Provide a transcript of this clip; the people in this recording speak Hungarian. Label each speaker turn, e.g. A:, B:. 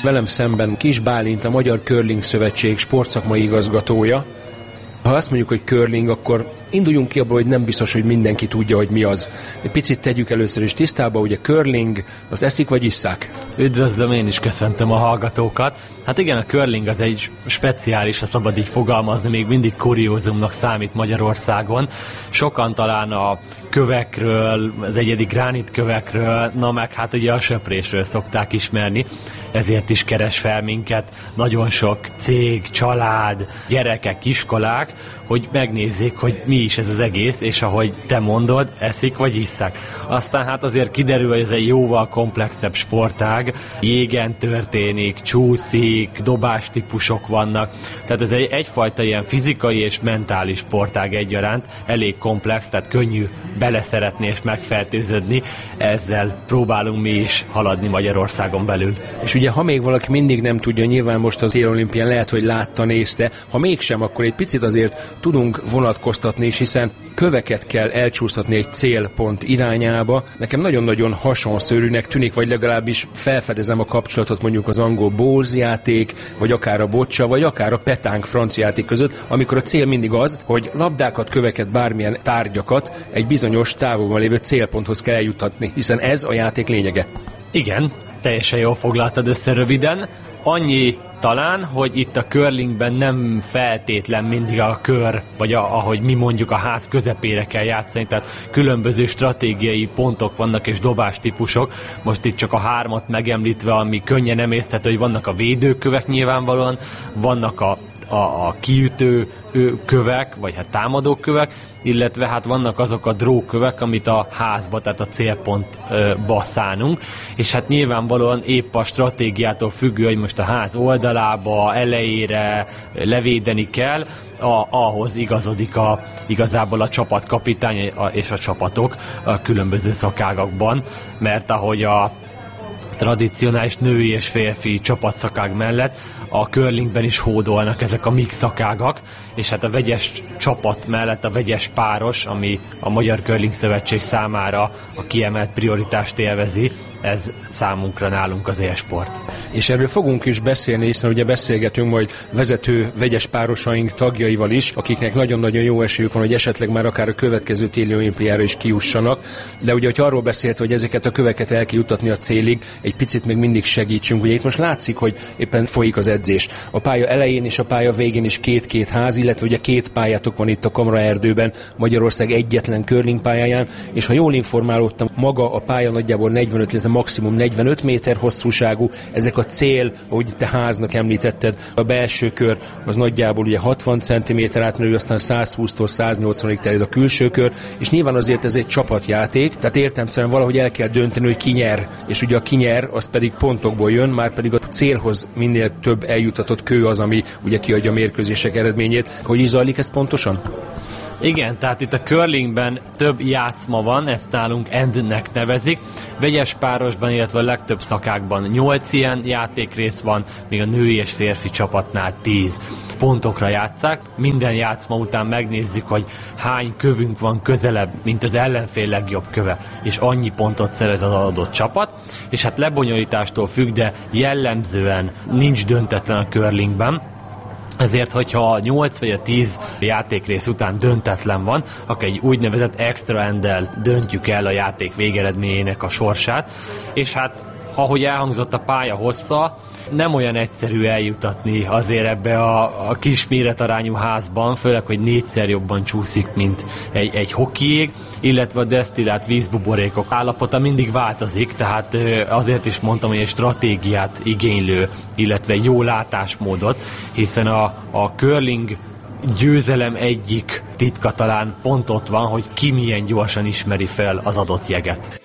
A: Velem szemben Kis Bálint, a Magyar Curling Szövetség sportszakmai igazgatója. Ha azt mondjuk, hogy curling, akkor induljunk ki abból, hogy nem biztos, hogy mindenki tudja, hogy mi az. Egy picit tegyük először is tisztába, ugye curling, azt eszik vagy isszák?
B: Üdvözlöm, én is köszöntöm a hallgatókat. Hát igen, a curling az egy speciális, ha szabad így fogalmazni, még mindig kuriózumnak számít Magyarországon. Sokan talán a kövekről, az egyedi gránitkövekről, na meg hát ugye a söprésről szokták ismerni, ezért is keres fel minket nagyon sok cég, család, gyerekek, iskolák, hogy megnézzék, hogy mi is ez az egész, és ahogy te mondod, eszik vagy isszák. Aztán hát azért kiderül, hogy ez egy jóval komplexebb sportág, jégen történik, csúszik, dobástípusok vannak, tehát ez egyfajta ilyen fizikai és mentális sportág egyaránt, elég komplex, tehát könnyű beleszeretni és megfertőződni, ezzel próbálunk mi is haladni Magyarországon belül.
A: És ugye, ha még valaki mindig nem tudja, nyilván most az télolimpián lehet, hogy látta, nézte, ha mégsem, akkor egy picit azért tudunk vonatkoztatni is, hiszen köveket kell elcsúsztatni egy célpont irányába. Nekem nagyon-nagyon hasonszörűnek tűnik, vagy legalábbis felfedezem a kapcsolatot mondjuk az angol bowls játék, vagy akár a bocsa, vagy akár a petánk francia játék között, amikor a cél mindig az, hogy labdákat, köveket, bármilyen tárgyakat egy bizonyos távolban lévő célponthoz kell eljuttatni, hiszen ez a játék lényege.
B: Igen, teljesen jól foglaltad össze röviden. Annyi talán, hogy itt a curlingben nem feltétlen mindig a kör, vagy ahogy mi mondjuk a ház közepére kell játszani, tehát különböző stratégiai pontok vannak és dobástípusok. Most itt csak a 3 megemlítve, ami könnyen emészthető, hogy vannak a védőkövek nyilvánvalóan, vannak a kiütő kövek, vagy hát támadókövek, illetve hát vannak azok a drókövek, amit a házba, tehát a célpontba szánunk, és hát nyilvánvalóan épp a stratégiától függő, hogy most a ház oldalába, elejére levédeni kell, ahhoz igazodik igazából a csapatkapitány és a csapatok a különböző szakágakban, mert ahogy a tradicionális női és férfi csapatszakág mellett a curlingben is hódolnak ezek a mix szakágak, és hát a vegyes csapat mellett a vegyes páros, ami a Magyar Curling Szövetség számára a kiemelt prioritást élvezi, ez számunkra nálunk az élsport.
A: És erről fogunk is beszélni, hiszen ugye beszélgetünk majd vezető vegyes párosaink tagjaival is, akiknek nagyon-nagyon jó esélyük van, hogy esetleg már akár a következő téli olimpiára is kijussanak. De ugye, hogy arról beszélt, hogy ezeket a köveket el kell juttatni a célig, egy picit még mindig segítsünk. Ugye itt most látszik, hogy éppen folyik az edzés. A pálya elején és a pálya végén is két-két ház, illetve ugye 2 pályátok van itt a Kamraerdőben, Magyarország egyetlen curling pályáján, és ha jól informálódtam, maga a pálya nagyjából 45, illetve maximum 45 méter hosszúságú, ezek a cél, ahogy te háznak említetted, a belső kör az nagyjából ugye 60 cm átmenő, aztán 120-tól 180-ig terjed a külső kör, és nyilván azért ez egy csapatjáték, tehát értelemszerűen valahogy el kell dönteni, hogy ki nyer, és ugye a ki nyer, az pedig pontokból jön, már pedig a célhoz minél több eljutatott kő az, ami ugye kiadja a mérkőzések eredményét. Hogy is zajlik ez pontosan?
B: Igen, tehát itt a curlingben több játszma van, ezt nálunk endnek nevezik. Vegyes párosban, illetve a legtöbb szakákban 8 ilyen játékrész van, míg a női és férfi csapatnál 10 pontokra játsszák. Minden játszma után megnézzük, hogy hány kövünk van közelebb, mint az ellenfél legjobb köve, és annyi pontot szerez az adott csapat. És hát lebonyolítástól függ, de jellemzően nincs döntetlen a curlingben. Ezért, hogyha a 8 vagy a 10 játékrész után döntetlen van, akkor egy úgynevezett extra enddel döntjük el a játék végeredményének a sorsát, és hát ahogy elhangzott a pálya hossza, nem olyan egyszerű eljutatni azért ebbe a kis méretarányú házban, főleg, hogy 4-szer jobban csúszik, mint egy hokiég, illetve a desztillált vízbuborékok állapota mindig változik, tehát azért is mondtam, hogy egy stratégiát igénylő, illetve jó látásmódot, hiszen a curling győzelem egyik titka talán pont ott van, hogy ki milyen gyorsan ismeri fel az adott jeget.